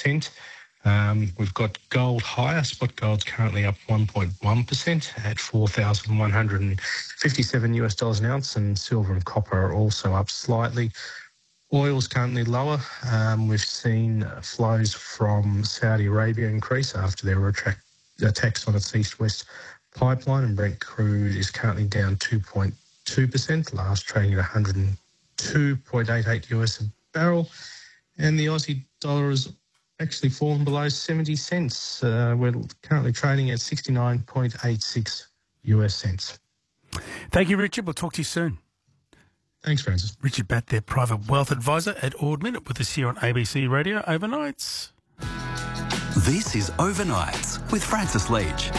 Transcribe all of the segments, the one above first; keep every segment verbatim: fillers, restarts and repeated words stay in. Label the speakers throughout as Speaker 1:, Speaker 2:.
Speaker 1: percent. Um, we've got gold higher. Spot gold's currently up one point one percent at four thousand one hundred fifty-seven US dollars an ounce, and silver and copper are also up slightly. Oil's currently lower. Um, we've seen flows from Saudi Arabia increase after there were attract- attacks on its east-west pipeline, and Brent crude is currently down two point two percent, last trading at one hundred two point eight eight US a barrel. And the Aussie dollar has actually fallen below seventy cents. Uh, we're currently trading at sixty-nine point eight six US cents.
Speaker 2: Thank you, Richard. We'll talk to you soon.
Speaker 1: Thanks, Francis.
Speaker 2: Richard Batt, their private wealth advisor at Ord Minnett, with us here on A B C Radio Overnights.
Speaker 3: This is Overnights with Francis Leach.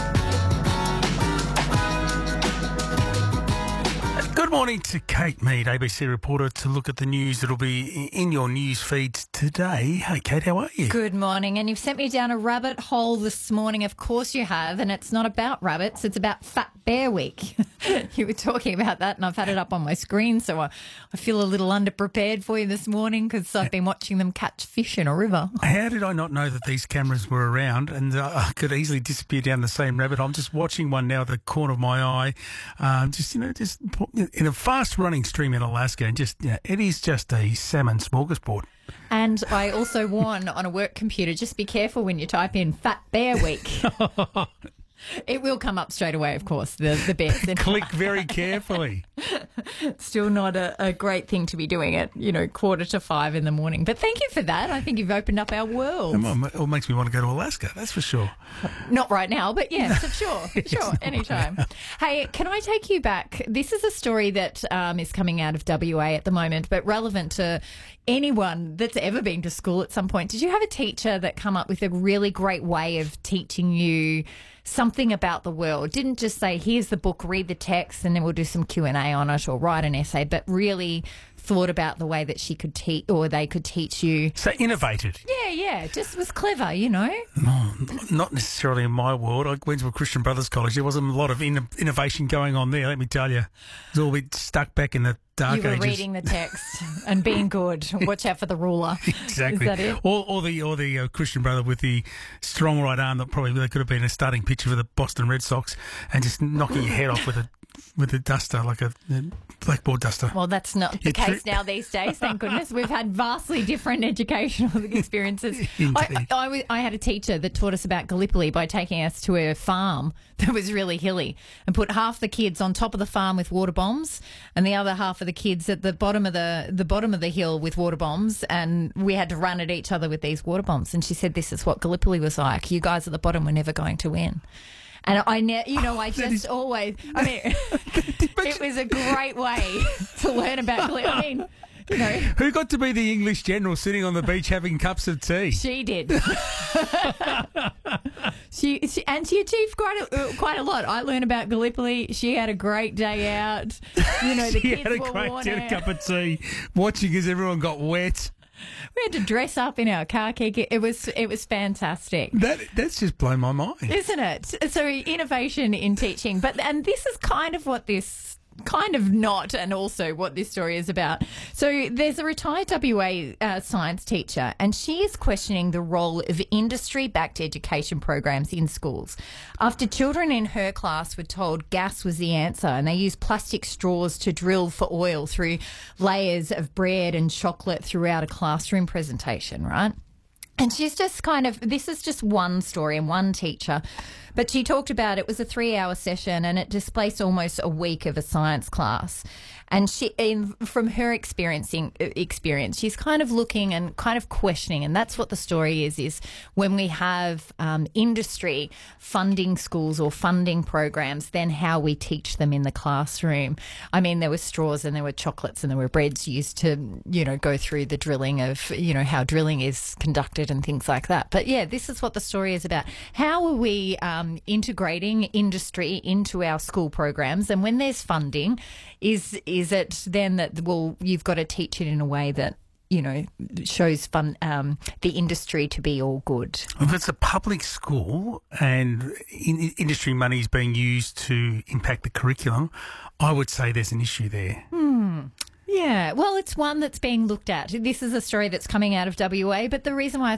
Speaker 2: Good morning to Kate Mead, A B C reporter, to look at the news that'll be in your news feeds today. Hey, Kate, how are you?
Speaker 4: Good morning. And you've sent me down a rabbit hole this morning. Of course you have. And it's not about rabbits. It's about Fat Bear Week. You were talking about that, and I've had it up on my screen, so I, I feel a little underprepared for you this morning because I've been watching them catch fish in a river.
Speaker 2: How did I not know that these cameras were around? And uh, I could easily disappear down the same rabbit. I'm just watching one now at the corner of my eye. Um, just, you know, just in a fast-running stream in Alaska, and just, you know, it is just a salmon smorgasbord.
Speaker 4: And I also warn on a work computer, just be careful when you type in Fat Bear Week. It will come up straight away, of course, the, the bears.
Speaker 2: Click very carefully.
Speaker 4: Still not a, a great thing to be doing at, you know, quarter to five in the morning. But thank you for that. I think you've opened up our world.
Speaker 2: It makes me want to go to Alaska, that's for sure.
Speaker 4: Not right now, but yes, for sure, sure, anytime. Right. Hey, can I take you back? This is a story that um, is coming out of W A at the moment, but relevant to anyone that's ever been to school at some point. Did you have a teacher that come up with a really great way of teaching you something about the world? Didn't just say, here's the book, read the text, and then we'll do some Q and A on it or write an essay, but really thought about the way that she could teach, or they could teach you.
Speaker 2: So innovated.
Speaker 4: Yeah, yeah, just was clever, you know.
Speaker 2: No, not necessarily in my world. I went to a Christian Brothers College. There wasn't a lot of in- innovation going on there, let me tell you. It was all a bit stuck back in the dark ages.
Speaker 4: You were ages. Reading the text and being good. Watch out for the ruler.
Speaker 2: Exactly.
Speaker 4: Is that it?
Speaker 2: Or, or the, or the uh, Christian brother with the strong right arm that probably could have been a starting pitcher for the Boston Red Sox, and just knocking your head off with a with a duster, like a, a blackboard duster.
Speaker 4: Well, that's not the case tri- now these days, thank goodness. We've had vastly different educational experiences. I, I, I had a teacher that taught us about Gallipoli by taking us to a farm that was really hilly and put half the kids on top of the farm with water bombs and the other half of the kids at the bottom of the, the bottom of the hill with water bombs, and we had to run at each other with these water bombs. And she said, this is what Gallipoli was like. You guys at the bottom were never going to win. And I, ne- you know, I just is, always, I mean, it was a great way to learn about Gallipoli. I mean, you know.
Speaker 2: Who got to be the English general sitting on the beach having cups of tea?
Speaker 4: She did. she, she and she achieved quite a, quite a lot. I learned about Gallipoli. She had a great day out. You know, the
Speaker 2: she
Speaker 4: kids
Speaker 2: had a
Speaker 4: were
Speaker 2: great
Speaker 4: worn
Speaker 2: day,
Speaker 4: out.
Speaker 2: a cup of tea, watching as everyone got wet.
Speaker 4: We had to dress up in our car key. It was it was fantastic.
Speaker 2: That that's just blown my mind,
Speaker 4: isn't it? So innovation in teaching, but and this is kind of what this. Kind of not, and also what this story is about. So there's a retired W A uh, science teacher, and she is questioning the role of industry-backed education programs in schools. After children in her class were told gas was the answer, and they used plastic straws to drill for oil through layers of bread and chocolate throughout a classroom presentation, right? And she's just kind of, this is just one story and one teacher. But she talked about it was a three-hour session and it displaced almost a week of a science class. And she, in, from her experiencing experience, she's kind of looking and kind of questioning, and that's what the story is, is when we have um, industry funding schools or funding programs, then how we teach them in the classroom. I mean, there were straws and there were chocolates and there were breads used to, you know, go through the drilling of, you know, how drilling is conducted and things like that. But, yeah, this is what the story is about. How are we um, integrating industry into our school programs? And when there's funding, is is it then that, well, you've got to teach it in a way that, you know, shows fun, um, the industry to be all good?
Speaker 2: If it's a public school and in, industry money is being used to impact the curriculum, I would say there's an issue there.
Speaker 4: Hmm. Yeah, well, it's one that's being looked at. This is a story that's coming out of W A, but the reason why I